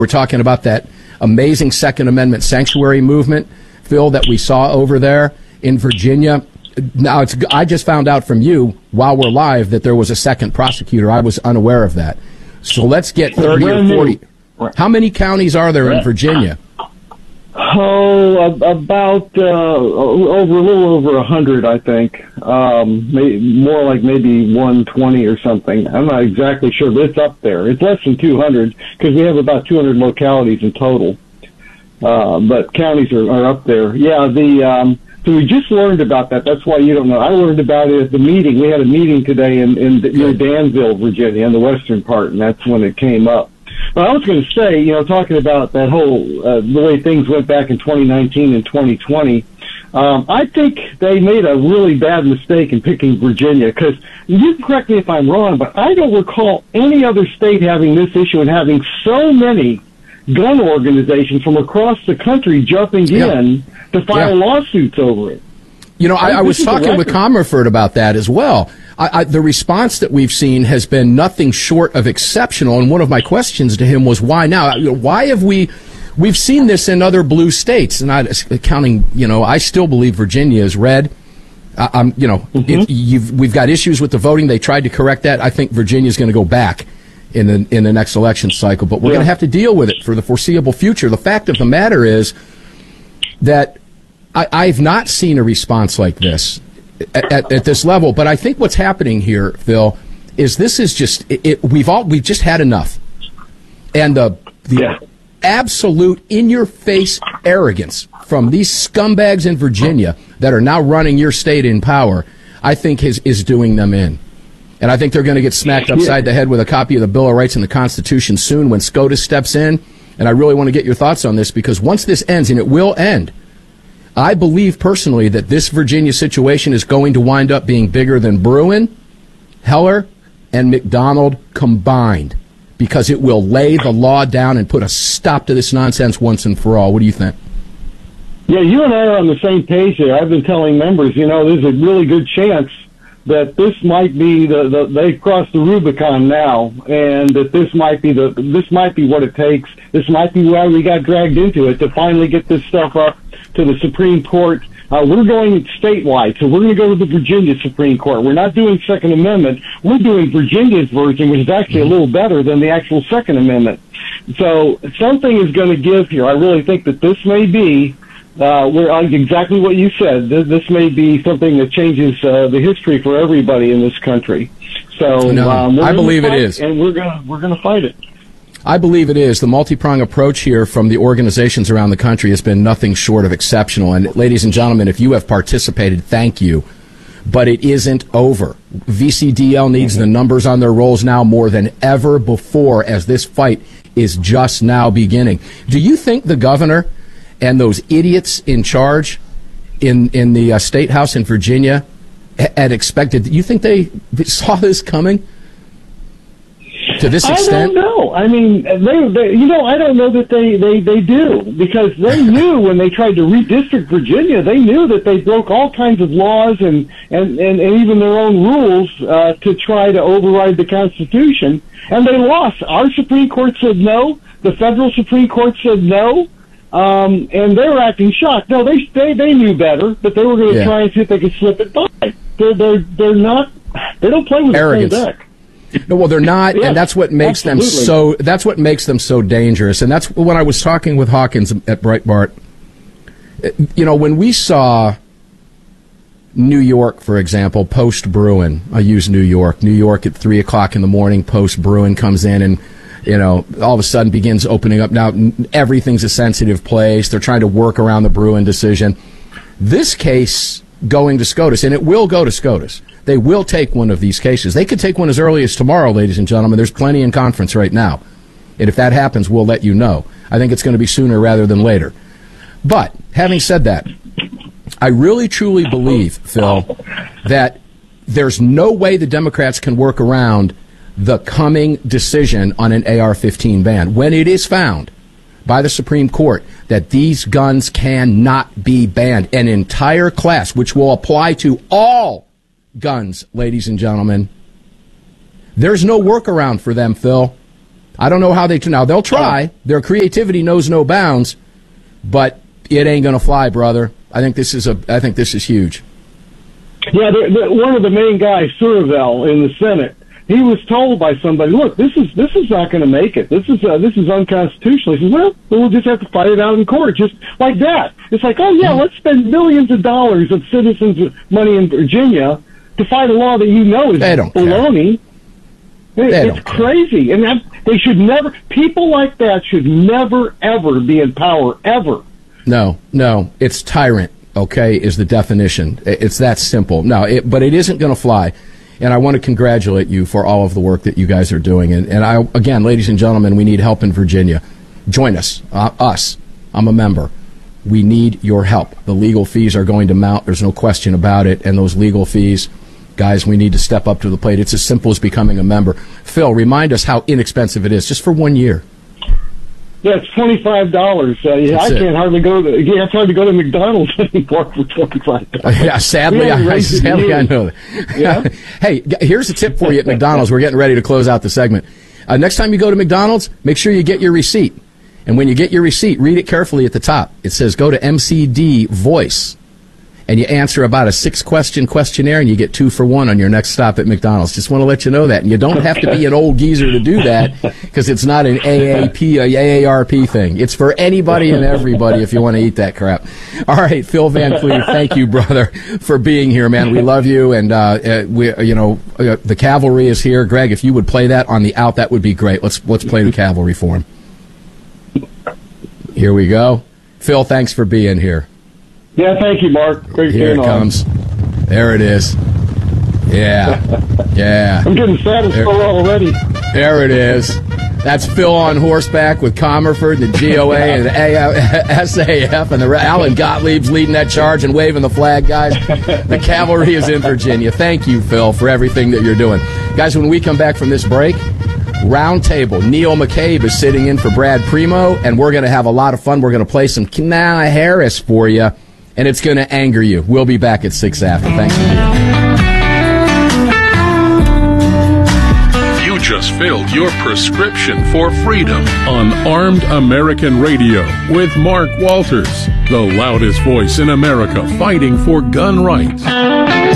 We're talking about that amazing Second Amendment sanctuary movement, Phil, that we saw over there in Virginia. Now, I just found out from you while we're live that there was a second prosecutor. I was unaware of that. So let's get 30 or 40. How many counties are there in Virginia? About a little over 100, I think. More like maybe 120 or something. I'm not exactly sure, but it's up there. It's less than 200 because we have about 200 localities in total. But counties are up there. Yeah, so we just learned about that. That's why you don't know. I learned about it at the meeting. We had a meeting today in Danville, Virginia, in the western part, and that's when it came up. But I was going to say, talking about that whole, the way things went back in 2019 and 2020, I think they made a really bad mistake in picking Virginia, because you can correct me if I'm wrong, but I don't recall any other state having this issue and having so many gun organizations from across the country jumping in to file lawsuits over it. I was talking with Comerford about that as well. The response that we've seen has been nothing short of exceptional. And one of my questions to him was, why now? Why have we've seen this in other blue states? And I still believe Virginia is red. We've got issues with the voting. They tried to correct that. I think Virginia is going to go back in the next election cycle. But we're going to have to deal with it for the foreseeable future. The fact of the matter is that I've not seen a response like this at this level. But I think what's happening here, Phil, is this is just we've just had enough, and the absolute in-your-face arrogance from these scumbags in Virginia that are now running your state in power, I think is doing them in. And I think they're going to get smacked upside the head with a copy of the Bill of Rights and the Constitution soon when SCOTUS steps in. And I really want to get your thoughts on this, because once this ends, and it will end, I believe personally that this Virginia situation is going to wind up being bigger than Bruen, Heller, and McDonald combined, because it will lay the law down and put a stop to this nonsense once and for all. What do you think? Yeah, you and I are on the same page here. I've been telling members, there's a really good chance that this might be they've crossed the Rubicon now, and that this might be what it takes. This might be why we got dragged into it, to finally get this stuff up to the Supreme Court. We're going statewide, so we're going to go to the Virginia Supreme Court. We're not doing Second Amendment. We're doing Virginia's version, which is actually a little better than the actual Second Amendment. So something is going to give here. I really think that this may be exactly what you said. This may be something that changes the history for everybody in this country. So I believe it is, and we're going to fight it. I believe it is. The multi-pronged approach here from the organizations around the country has been nothing short of exceptional. And ladies and gentlemen, if you have participated, thank you. But it isn't over. VCDL needs the numbers on their rolls now more than ever before, as this fight is just now beginning. Do you think the governor and those idiots in charge in the State House in Virginia had expected? Do you think they saw this coming to this extent? I don't know. I mean, I don't know that they do, because they knew when they tried to redistrict Virginia, they knew that they broke all kinds of laws and even their own rules to try to override the Constitution, and they lost. Our Supreme Court said no. The federal Supreme Court said no. And they were acting shocked. No, they knew better, but they were going to try and see if they could slip it by. They're not. They don't play with arrogance. The same deck. No, well, they're not, and that's what makes them so. That's what makes them so dangerous. And that's when I was talking with Hawkins at Breitbart. When we saw New York, for example, post Bruen. I use New York. New York at 3:00 in the morning. Post Bruen comes in and, all of a sudden begins opening up. Now everything's a sensitive place. They're trying to work around the Bruen decision. This case going to SCOTUS, and it will go to SCOTUS. They will take one of these cases. They could take one as early as tomorrow, ladies and gentlemen. There's plenty in conference right now. And if that happens, we'll let you know. I think it's going to be sooner rather than later. But having said that, I really truly believe, Phil, that there's no way the Democrats can work around the coming decision on an AR-15 ban when it is found by the Supreme Court that these guns cannot be banned. An entire class, which will apply to all guns, ladies and gentlemen. There's no workaround for them, Phil. I don't know how they now. They'll try. Their creativity knows no bounds, but it ain't going to fly, brother. I think this is huge. Yeah, one of the main guys, Survell, in the Senate, he was told by somebody, "Look, this is not going to make it. This is unconstitutional." He says, "Well, we'll just have to fight it out in court, just like that." It's like, oh yeah, let's spend millions of dollars of citizens' money in Virginia to fight a law that you know is baloney. It's crazy, and they should never. People like that should never, ever be in power, ever. No, it's tyrant. Okay, is the definition. It's that simple. No, but it isn't going to fly. And I want to congratulate you for all of the work that you guys are doing. And I, again, ladies and gentlemen, we need help in Virginia. Join us. I'm a member. We need your help. The legal fees are going to mount. There's no question about it. And those legal fees, guys, we need to step up to the plate. It's as simple as becoming a member. Phil, remind us how inexpensive it is, just for 1 year. Yeah, it's $25. I can't hardly go to. Yeah, it's hard to go to McDonald's anymore for $25. Yeah, sadly, I know that. Yeah. Hey, here's a tip for you at McDonald's. We're getting ready to close out the segment. Next time you go to McDonald's, make sure you get your receipt. And when you get your receipt, read it carefully at the top. It says, "Go to MCD Voice." And you answer about a 6-question questionnaire, and you get 2 for 1 on your next stop at McDonald's. Just want to let you know that. And you don't have to be an old geezer to do that, because it's not an AARP thing. It's for anybody and everybody if you want to eat that crap. All right, Phil Van Cleve, thank you, brother, for being here, man. We love you, and the Cavalry is here. Greg, if you would play that on the out, that would be great. Let's play the Cavalry for him. Here we go. Phil, thanks for being here. Yeah, thank you, Mark. Great Here it comes. There it is. Yeah. I'm getting satisfied already. There it is. That's Phil on horseback with Comerford, the GOA, and the SAF, and Alan Gottlieb's leading that charge and waving the flag, guys. The Cavalry is in Virginia. Thank you, Phil, for everything that you're doing. Guys, when we come back from this break, round table. Neil McCabe is sitting in for Brad Primo, and we're going to have a lot of fun. We're going to play some Kamala Harris for you, and it's going to anger you. We'll be back at 6 after. Thanks for being here. You just filled your prescription for freedom on Armed American Radio with Mark Walters, the loudest voice in America fighting for gun rights.